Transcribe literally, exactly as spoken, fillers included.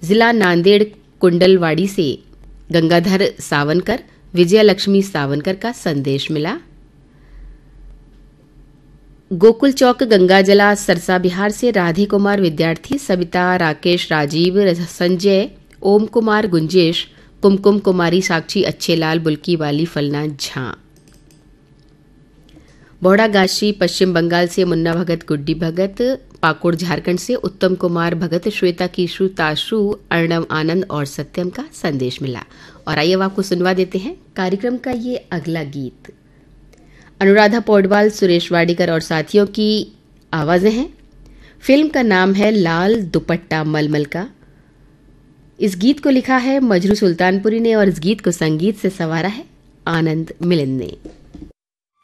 जिला नांदेड़ कुंडलवाड़ी से गंगाधर सावनकर, विजय लक्ष्मी सावनकर का संदेश मिला। गोकुल चौक गंगाजला सरसा बिहार से राधे कुमार विद्यार्थी, सविता, राकेश, राजीव, संजय, ओम कुमार, गुंजेश, कुमकुम कुमारी, साक्षी, अच्छेलाल, बुल्की वाली, फलना झा। बौड़ागाछी पश्चिम बंगाल से मुन्ना भगत, गुड्डी भगत, पाकुड़ झारखंड से उत्तम कुमार भगत, श्वेता, कीशु, ताशु, अर्णव आनंद और सत्यम का संदेश मिला। और आइए अब आपको सुनवा देते हैं कार्यक्रम का ये अगला गीत। अनुराधा पौडवाल, सुरेश वाडीकर और साथियों की आवाजें हैं। फिल्म का नाम है लाल दुपट्टा मलमल का। इस गीत को लिखा है मजरू सुल्तानपुरी ने और इस गीत को संगीत से संवारा है आनंद मिलिंद ने।